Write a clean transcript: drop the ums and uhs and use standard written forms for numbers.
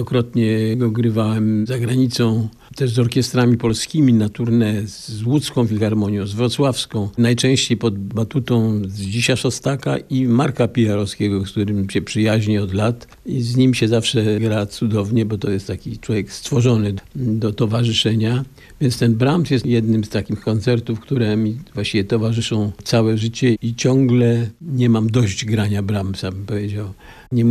Niejednokrotnie go grywałem za granicą, też z orkiestrami polskimi na tournée, z Łódzką Filharmonią, z Wrocławską. Najczęściej pod batutą Zdzisia Szostaka i Marka Pijarowskiego, z którym się przyjaźnię od lat. I z nim się zawsze gra cudownie, bo to jest taki człowiek stworzony do towarzyszenia. Więc ten Brahms jest jednym z takich koncertów, które mi właściwie towarzyszą całe życie i ciągle nie mam dość grania Brahmsa, bym powiedział. Nie